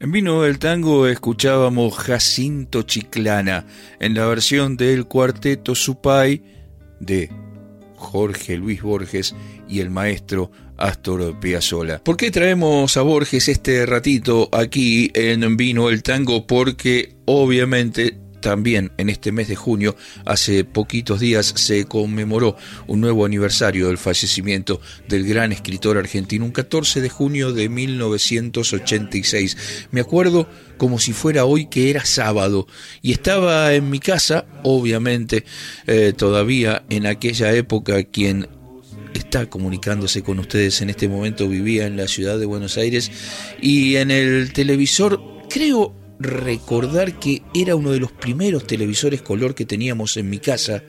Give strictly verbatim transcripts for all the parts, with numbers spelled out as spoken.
En Vino el Tango escuchábamos Jacinto Chiclana en la versión del cuarteto Supay de Jorge Luis Borges y el maestro Astor Piazzolla. ¿Por qué traemos a Borges este ratito aquí en Vino el Tango? Porque obviamente también en este mes de junio, hace poquitos días, se conmemoró un nuevo aniversario del fallecimiento del gran escritor argentino, un catorce de junio de mil novecientos ochenta y seis. Me acuerdo como si fuera hoy, que era sábado, y estaba en mi casa, obviamente, eh, todavía en aquella época. Quien está comunicándose con ustedes en este momento vivía en la ciudad de Buenos Aires, y en el televisor, creo recordar que era uno de los primeros televisores color que teníamos en mi casa,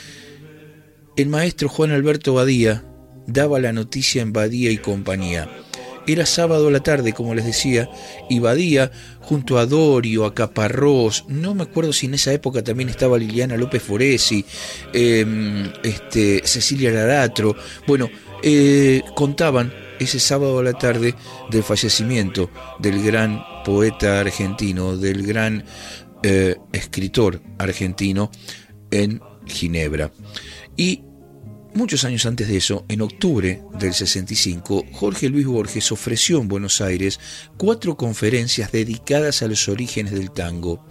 el maestro Juan Alberto Badía daba la noticia en Badía y compañía. Era sábado a la tarde, como les decía, y Badía, junto a Dorio, a Caparrós, no me acuerdo si en esa época también estaba Liliana López Foresi, eh, este, Cecilia Laratro, bueno, eh, contaban ese sábado a la tarde del fallecimiento del gran poeta argentino, del gran eh, escritor argentino en Ginebra. Y muchos años antes de eso, en octubre del sesenta y cinco, Jorge Luis Borges ofreció en Buenos Aires cuatro conferencias dedicadas a los orígenes del tango.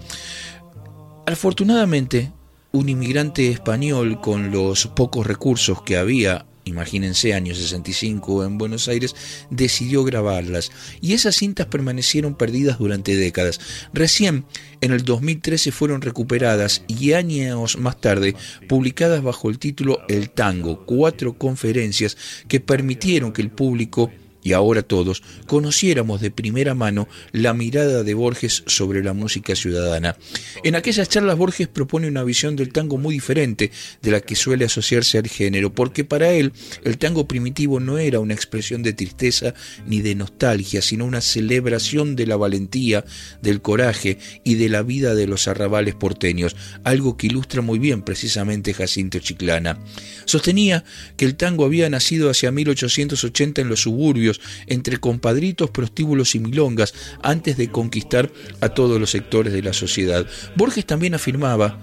Afortunadamente, un inmigrante español, con los pocos recursos que había, imagínense, año sesenta y cinco en Buenos Aires, decidió grabarlas, y esas cintas permanecieron perdidas durante décadas. Recién en el dos mil trece fueron recuperadas y años más tarde publicadas bajo el título El Tango, cuatro conferencias que permitieron que el público, y ahora todos, conociéramos de primera mano la mirada de Borges sobre la música ciudadana. En aquellas charlas Borges propone una visión del tango muy diferente de la que suele asociarse al género, porque para él el tango primitivo no era una expresión de tristeza ni de nostalgia, sino una celebración de la valentía, del coraje y de la vida de los arrabales porteños, algo que ilustra muy bien precisamente Jacinto Chiclana. Sostenía que el tango había nacido hacia mil ochocientos ochenta en los suburbios, entre compadritos, prostíbulos y milongas, antes de conquistar a todos los sectores de la sociedad. Borges también afirmaba,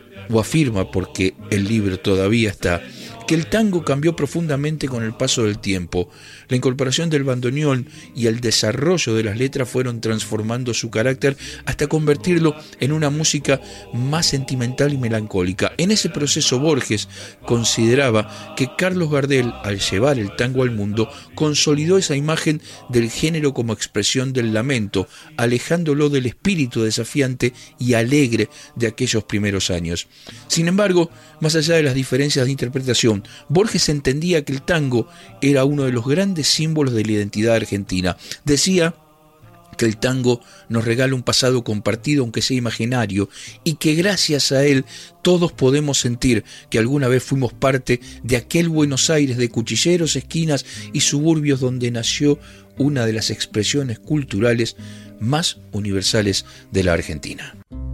o afirma porque el libro todavía está, que el tango cambió profundamente con el paso del tiempo. La incorporación del bandoneón y el desarrollo de las letras fueron transformando su carácter hasta convertirlo en una música más sentimental y melancólica. En ese proceso Borges consideraba que Carlos Gardel, al llevar el tango al mundo, consolidó esa imagen del género como expresión del lamento, alejándolo del espíritu desafiante y alegre de aquellos primeros años. Sin embargo, más allá de las diferencias de interpretación, Borges entendía que el tango era uno de los grandes símbolos de la identidad argentina. Decía que el tango nos regala un pasado compartido, aunque sea imaginario, y que gracias a él todos podemos sentir que alguna vez fuimos parte de aquel Buenos Aires de cuchilleros, esquinas y suburbios donde nació una de las expresiones culturales más universales de la Argentina.